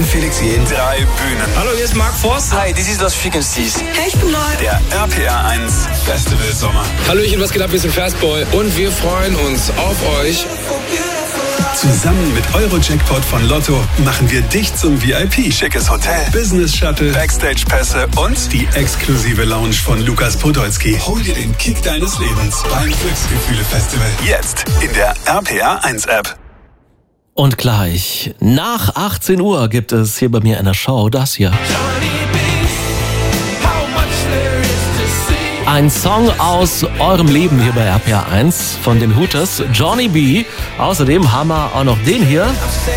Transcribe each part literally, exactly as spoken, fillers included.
Felix Jähn. Drei Bühnen. Hallo, hier ist Mark Forster. Hi, this is Los Frequencies. Hey, ich bin Leute. Der R P R eins Festival Sommer. Hallöchen, was geht ab? Wir sind Fastboy und wir freuen uns auf euch. Zusammen mit Euro-Jackpot von Lotto machen wir dich zum V I P. Schickes Hotel, Business-Shuttle, Backstage-Pässe und die exklusive Lounge von Lukas Podolski. Hol dir den Kick deines Lebens beim Glücksgefühle-Festival. Jetzt in der R P R eins App. Und gleich nach achtzehn Uhr gibt es hier bei mir in der Show das hier. Ein Song aus eurem Leben hier bei R P R eins von den Hooters, Johnny B. Außerdem haben wir auch noch den hier.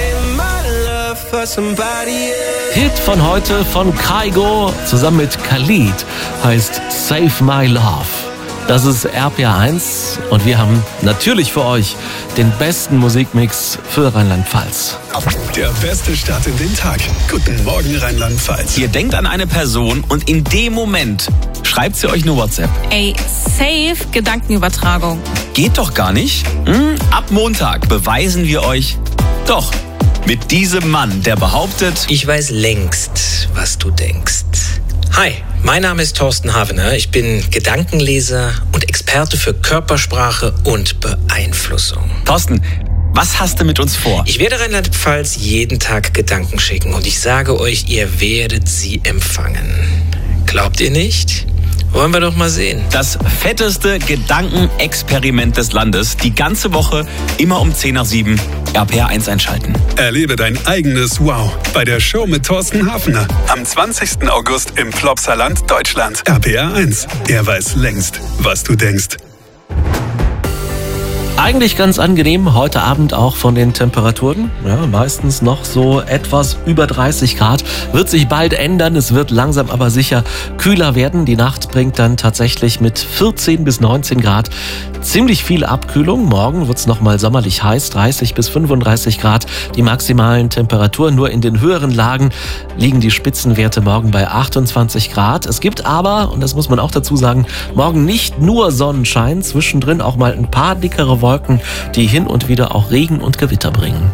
Hit von heute von Kygo zusammen mit Khalid heißt Save My Love. Das ist R P R eins und wir haben natürlich für euch den besten Musikmix für Rheinland-Pfalz. Der beste Start in den Tag. Guten Morgen Rheinland-Pfalz. Ihr denkt an eine Person und in dem Moment schreibt sie euch eine WhatsApp. Ey, safe Gedankenübertragung. Geht doch gar nicht. Hm? Ab Montag beweisen wir euch doch mit diesem Mann, der behauptet, ich weiß längst, was du denkst. Hi, mein Name ist Thorsten Havener. Ich bin Gedankenleser und Experte für Körpersprache und Beeinflussung. Thorsten, was hast du mit uns vor? Ich werde Rheinland-Pfalz jeden Tag Gedanken schicken und ich sage euch, ihr werdet sie empfangen. Glaubt ihr nicht? Wollen wir doch mal sehen. Das fetteste Gedankenexperiment des Landes. Die ganze Woche, immer um zehn nach sieben, R P R eins einschalten. Erlebe dein eigenes Wow bei der Show mit Thorsten Hafner. Am zwanzigsten August im Plopsaland, Deutschland. R P R eins. Er weiß längst, was du denkst. Eigentlich ganz angenehm, heute Abend auch von den Temperaturen. Ja, meistens noch so etwas über dreißig Grad. Wird sich bald ändern, es wird langsam aber sicher kühler werden. Die Nacht bringt dann tatsächlich mit vierzehn bis neunzehn Grad ziemlich viel Abkühlung. Morgen wird es nochmal sommerlich heiß, dreißig bis fünfunddreißig Grad. Die maximalen Temperaturen, nur in den höheren Lagen liegen die Spitzenwerte morgen bei achtundzwanzig Grad. Es gibt aber, und das muss man auch dazu sagen, morgen nicht nur Sonnenschein, zwischendrin auch mal ein paar dickere Wolken, die hin und wieder auch Regen und Gewitter bringen.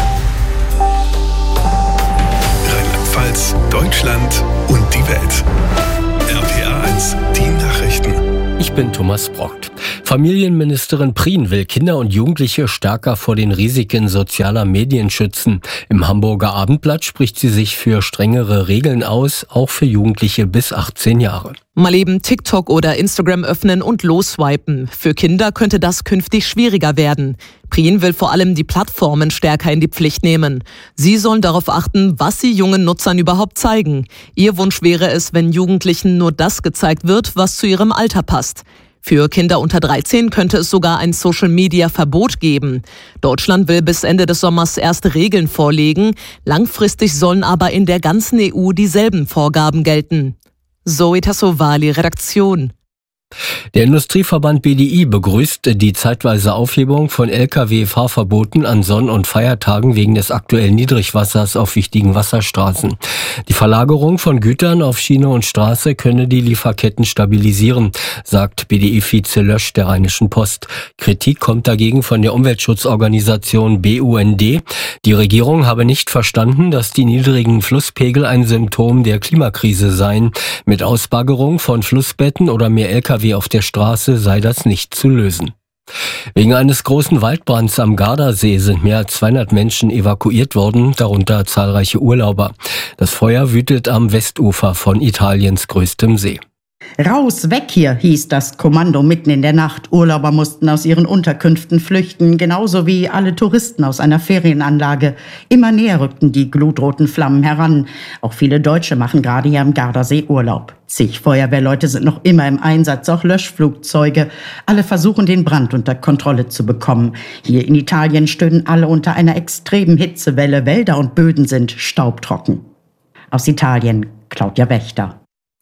Rheinland-Pfalz, Deutschland und die Welt. R P R eins, die Nachrichten. Ich bin Thomas Brockt. Familienministerin Prien will Kinder und Jugendliche stärker vor den Risiken sozialer Medien schützen. Im Hamburger Abendblatt spricht sie sich für strengere Regeln aus, auch für Jugendliche bis achtzehn Jahre. Mal eben TikTok oder Instagram öffnen und losswipen. Für Kinder könnte das künftig schwieriger werden. Prien will vor allem die Plattformen stärker in die Pflicht nehmen. Sie sollen darauf achten, was sie jungen Nutzern überhaupt zeigen. Ihr Wunsch wäre es, wenn Jugendlichen nur das gezeigt wird, was zu ihrem Alter passt. Für Kinder unter dreizehn könnte es sogar ein Social-Media-Verbot geben. Deutschland will bis Ende des Sommers erste Regeln vorlegen. Langfristig sollen aber in der ganzen E U dieselben Vorgaben gelten. Zoe Tassovali, Redaktion. Der Industrieverband B D I begrüßt die zeitweise Aufhebung von L K W-Fahrverboten an Sonn- und Feiertagen wegen des aktuellen Niedrigwassers auf wichtigen Wasserstraßen. Die Verlagerung von Gütern auf Schiene und Straße könne die Lieferketten stabilisieren, sagt B D I-Vize Lösch der Rheinischen Post. Kritik kommt dagegen von der Umweltschutzorganisation B U N D. Die Regierung habe nicht verstanden, dass die niedrigen Flusspegel ein Symptom der Klimakrise seien. Mit Ausbaggerung von Flussbetten oder mehr L K W auf der Straße sei das nicht zu lösen. Wegen eines großen Waldbrands am Gardasee sind mehr als zweihundert Menschen evakuiert worden, darunter zahlreiche Urlauber. Das Feuer wütet am Westufer von Italiens größtem See. Raus, weg hier, hieß das Kommando mitten in der Nacht. Urlauber mussten aus ihren Unterkünften flüchten, genauso wie alle Touristen aus einer Ferienanlage. Immer näher rückten die glutroten Flammen heran. Auch viele Deutsche machen gerade hier am Gardasee Urlaub. Zig Feuerwehrleute sind noch immer im Einsatz, auch Löschflugzeuge. Alle versuchen, den Brand unter Kontrolle zu bekommen. Hier in Italien stöhnen alle unter einer extremen Hitzewelle. Wälder und Böden sind staubtrocken. Aus Italien, Claudia Wächter.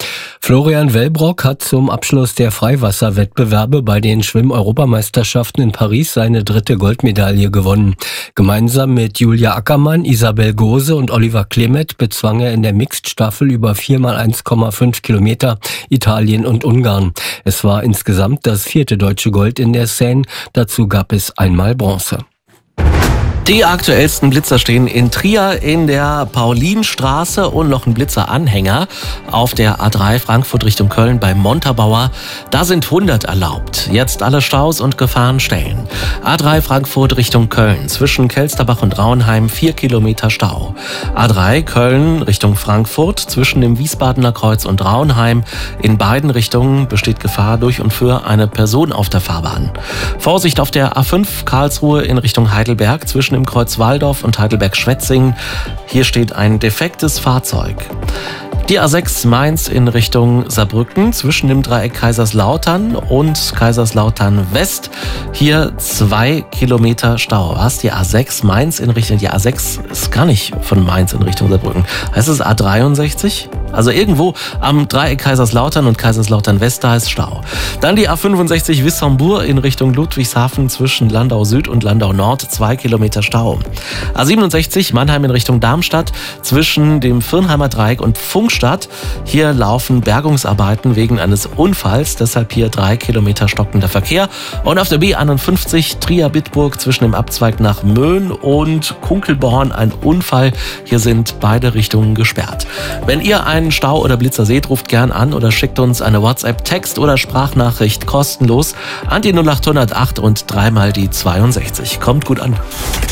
Florian Wellbrock hat zum Abschluss der Freiwasserwettbewerbe bei den Schwimm-Europameisterschaften in Paris seine dritte Goldmedaille gewonnen. Gemeinsam mit Julia Ackermann, Isabel Gose und Oliver Klemet bezwang er in der Mixed-Staffel über vier mal eins Komma fünf Kilometer Italien und Ungarn. Es war insgesamt das vierte deutsche Gold in der Seine, dazu gab es einmal Bronze. Die aktuellsten Blitzer stehen in Trier in der Paulinstraße und noch ein Blitzeranhänger auf der A drei Frankfurt Richtung Köln bei Montabaur. Da sind hundert erlaubt. Jetzt alle Staus und Gefahren stellen. A drei Frankfurt Richtung Köln zwischen Kelsterbach und Rauenheim vier Kilometer Stau. A drei Köln Richtung Frankfurt zwischen dem Wiesbadener Kreuz und Rauenheim. In beiden Richtungen besteht Gefahr durch und für eine Person auf der Fahrbahn. Vorsicht auf der A fünf Karlsruhe in Richtung Heidelberg zwischen dem Kreuz Walldorf und Heidelberg-Schwetzingen. Hier steht ein defektes Fahrzeug. Die A sechs Mainz in Richtung Saarbrücken zwischen dem Dreieck Kaiserslautern und Kaiserslautern West. Hier zwei Kilometer Stau. Was? Die A sechs Mainz in Richtung, die A sechs ist gar nicht von Mainz in Richtung Saarbrücken. Heißt es A dreiundsechzig? Also irgendwo am Dreieck Kaiserslautern und Kaiserslautern West, da ist Stau. Dann die A fünfundsechzig Wissembourg in Richtung Ludwigshafen zwischen Landau Süd und Landau Nord, zwei Kilometer Stau. A siebenundsechzig Mannheim in Richtung Darmstadt zwischen dem Firnheimer Dreieck und Funkstadt. Hier laufen Bergungsarbeiten wegen eines Unfalls, deshalb hier drei Kilometer stockender Verkehr. Und auf der B einundfünfzig Trier-Bitburg zwischen dem Abzweig nach Möhn und Kunkelborn ein Unfall. Hier sind beide Richtungen gesperrt. Wenn ihr ein einen Stau oder Blitzer seht, ruft gern an oder schickt uns eine WhatsApp, Text oder Sprachnachricht kostenlos an die null acht null acht und dreimal die zweiundsechzig. Kommt gut an.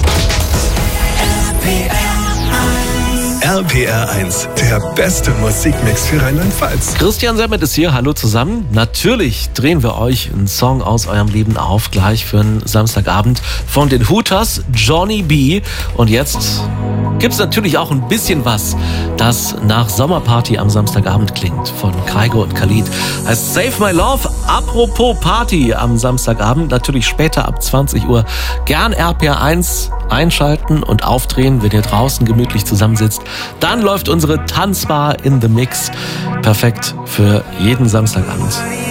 R P R eins, der beste Musikmix für Rheinland-Pfalz. Christian Semmet ist hier, hallo zusammen. Natürlich drehen wir euch einen Song aus eurem Leben auf, gleich für einen Samstagabend von den Hooters, Johnny B. Und jetzt gibt's natürlich auch ein bisschen was, das nach Sommerparty am Samstagabend klingt, von Kygo und Khalid. Heißt Save My Love. Apropos Party am Samstagabend, natürlich später ab zwanzig Uhr. Gern R P R eins einschalten und aufdrehen, wenn ihr draußen gemütlich zusammensitzt. Dann läuft unsere Tanzbar in the Mix. Perfekt für jeden Samstagabend.